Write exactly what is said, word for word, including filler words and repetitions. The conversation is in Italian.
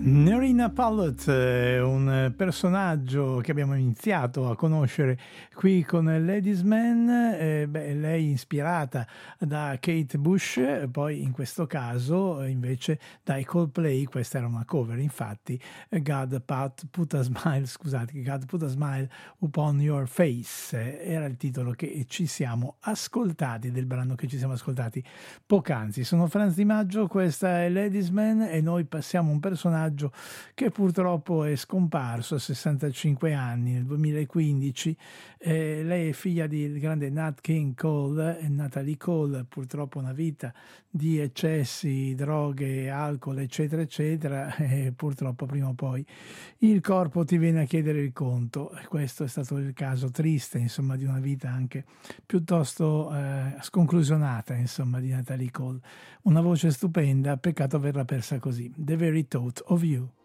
Nerina Pallot, eh, un personaggio che abbiamo iniziato a conoscere qui con Ladies Man, eh, beh, lei ispirata da Kate Bush, poi in questo caso eh, invece dai Coldplay. Questa era una cover, infatti, God Put, put a Smile, scusate, God Put a Smile Upon Your Face, eh, era il titolo che ci siamo ascoltati, del brano che ci siamo ascoltati poc'anzi. Sono Franz Di Maggio, questa è Ladies Man e noi passiamo un personaggio che purtroppo è scomparso a sessantacinque anni nel duemilaquindici. Eh, lei è figlia del grande Nat King Cole e Natalie Cole, purtroppo una vita di eccessi, droghe, alcol, eccetera, eccetera, e purtroppo prima o poi il corpo ti viene a chiedere il conto. Questo è stato il caso triste, insomma, di una vita anche piuttosto eh, sconclusionata, insomma, di Natalie Cole. Una voce stupenda, peccato averla persa così. The Very Thought of You.